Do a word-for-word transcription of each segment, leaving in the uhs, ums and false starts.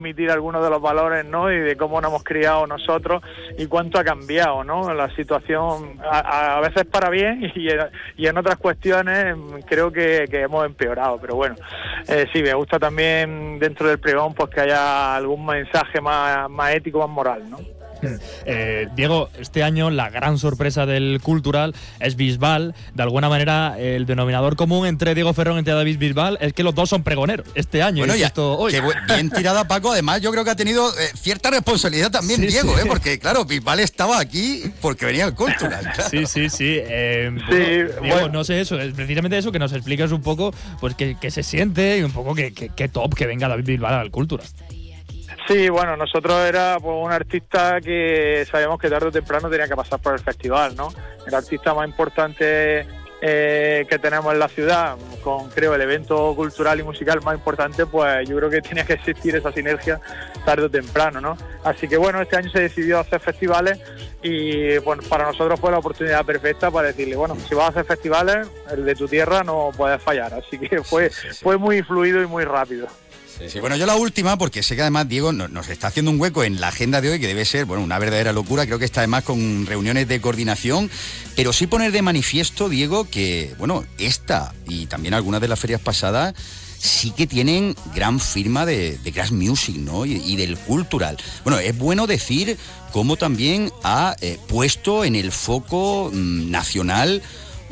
transmitir algunos de los valores, ¿no? Y de cómo nos hemos criado nosotros y cuánto ha cambiado, ¿no? La situación a, a veces para bien y en, y en otras cuestiones creo que, que hemos empeorado, pero bueno, eh, sí, me gusta también dentro del pregón pues que haya algún mensaje más, más ético, más moral, ¿no? Eh, Diego, este año la gran sorpresa del Cultural es Bisbal. De alguna manera, el denominador común entre Diego Ferrón y David Bisbal es que los dos son pregoneros este año. Bueno, ya, esto hoy. que bien tirada, Paco. Además, yo creo que ha tenido eh, cierta responsabilidad también, sí, Diego, sí. ¿eh? Porque, claro, Bisbal estaba aquí porque venía el Cultural. Claro. Sí, sí, sí. Eh, sí bueno, Diego, bueno. no sé eso, es precisamente eso, que nos expliques un poco pues qué, qué se siente y un poco qué, qué, qué top que venga David Bisbal al Cultural. Sí, bueno, nosotros era pues, un artista que sabíamos que tarde o temprano tenía que pasar por el festival, ¿no? El artista más importante eh, que tenemos en la ciudad, con creo el evento cultural y musical más importante, pues yo creo que tenía que existir esa sinergia tarde o temprano, ¿no? Así que bueno, este año se decidió hacer festivales y bueno, para nosotros fue la oportunidad perfecta para decirle, bueno, si vas a hacer festivales, el de tu tierra no puedes fallar, así que fue, sí, sí, sí. fue muy fluido y muy rápido. Sí, sí. Bueno, yo la última, porque sé que además Diego nos está haciendo un hueco en la agenda de hoy, que debe ser, bueno, una verdadera locura. Creo que está además con reuniones de coordinación, pero sí poner de manifiesto, Diego, que, bueno, esta y también algunas de las ferias pasadas sí que tienen gran firma de, de Crash Music, ¿no? Y, y del Cultural. Bueno, es bueno decir cómo también ha eh, puesto en el foco mmm, nacional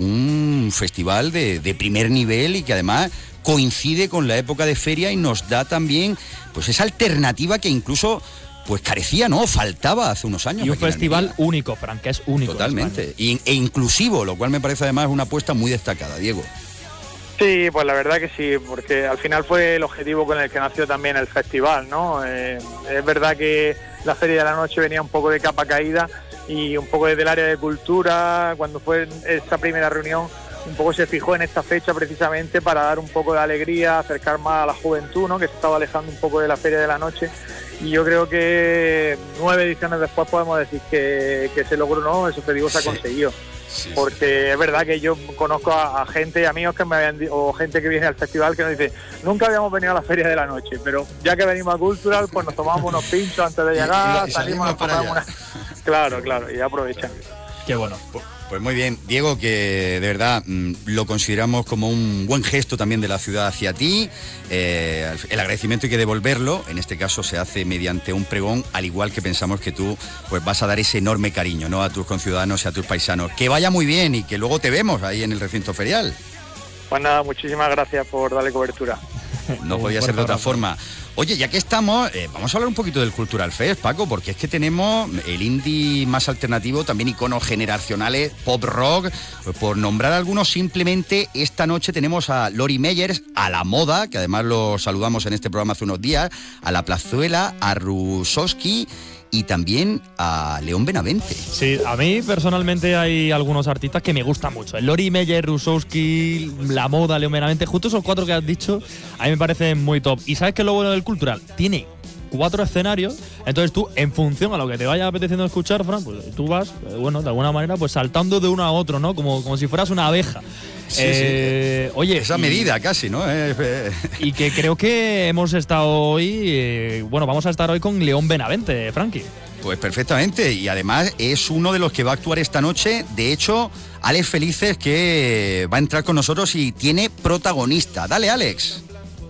un festival de, de primer nivel y que además coincide con la época de feria y nos da también pues esa alternativa que incluso pues carecía, ¿no? Faltaba hace unos años. Y un festival único, Fran, que es único. Totalmente. Y, e inclusivo, lo cual me parece además una apuesta muy destacada, Diego. Sí, pues la verdad que sí, porque al final fue el objetivo con el que nació también el festival, ¿no? Eh, es verdad que la Feria de la Noche venía un poco de capa caída y un poco desde el área de cultura, cuando fue esa primera reunión, un poco se fijó en esta fecha precisamente para dar un poco de alegría, acercar más a la juventud, ¿no? Que se estaba alejando un poco de la Feria de la Noche, y yo creo que nueve ediciones después podemos decir que, que se logró, ¿no? Ese objetivo se ha conseguido. Sí, porque sí. Es verdad que yo conozco a, a gente, amigos que me habían o gente que viene al festival que nos dice, nunca habíamos venido a la Feria de la Noche, pero ya que venimos a Cultural, pues nos tomamos unos pinchos antes de llegar, y, y salimos a tomar una... Claro, claro, y aprovechan. Qué bueno. Pues muy bien, Diego, que de verdad mmm, lo consideramos como un buen gesto también de la ciudad hacia ti. Eh, el agradecimiento hay que devolverlo, en este caso se hace mediante un pregón, al igual que pensamos que tú pues vas a dar ese enorme cariño, ¿no? A tus conciudadanos y a tus paisanos. Que vaya muy bien y que luego te vemos ahí en el recinto ferial. Pues nada, muchísimas gracias por darle cobertura. No podía ser de otra forma. Oye, ya que estamos, eh, vamos a hablar un poquito del Cultural Fest, Paco, porque es que tenemos el indie más alternativo, también iconos generacionales, pop rock, pues por nombrar algunos, simplemente esta noche tenemos a Lori Meyers, a La Moda, que además lo saludamos en este programa hace unos días, a La Plazuela, a Rusowski y también a León Benavente. Sí, a mí personalmente hay algunos artistas que me gustan mucho. El Lori Meyer, Rusowski, La Moda, León Benavente, justo esos cuatro que has dicho, a mí me parecen muy top. ¿Y sabes qué es lo bueno del Cultural? Tiene cuatro escenarios, entonces tú, en función a lo que te vaya apeteciendo escuchar, Fran, pues tú vas, bueno, de alguna manera, pues saltando de uno a otro, ¿no? Como, como si fueras una abeja. Sí, eh, sí. Oye, esa y, medida casi, ¿no? Y que creo que hemos estado hoy, eh, bueno, vamos a estar hoy con León Benavente, Frankie. Pues perfectamente, y además es uno de los que va a actuar esta noche. De hecho, Alex Felices, que va a entrar con nosotros y tiene protagonista. Dale, Alex.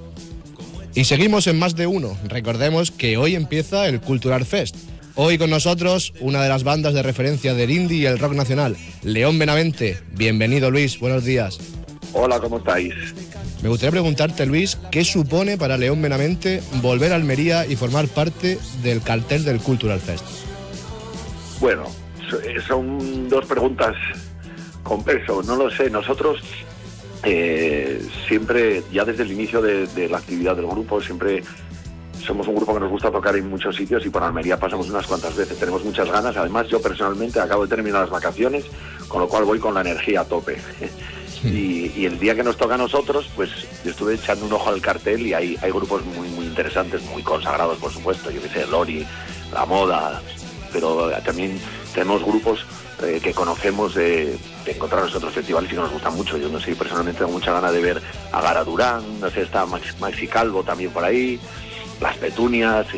Y seguimos en Más de Uno. Recordemos que hoy empieza el Cultural Fest. Hoy con nosotros una de las bandas de referencia del indie y el rock nacional, León Benavente. Bienvenido, Luis, buenos días. Hola, ¿cómo estáis? Me gustaría preguntarte, Luis, ¿qué supone para León Benavente volver a Almería y formar parte del cartel del Cultural Fest? Bueno, son dos preguntas con peso, no lo sé. Nosotros eh, siempre, ya desde el inicio de, de la actividad del grupo, siempre somos un grupo que nos gusta tocar en muchos sitios y por Almería pasamos unas cuantas veces. Tenemos muchas ganas. Además, yo personalmente acabo de terminar las vacaciones, con lo cual voy con la energía a tope. Y, y el día que nos toca a nosotros, pues yo estuve echando un ojo al cartel y hay, hay grupos muy muy interesantes, muy consagrados, por supuesto. Yo que sé, Lori, La Moda, pero también tenemos grupos eh, que conocemos de, de encontrar en otros festivales y que nos gustan mucho. Yo no sé, personalmente tengo mucha ganas de ver a Gara Durán, no sé, está Max, Maxi Calvo también por ahí. las petunias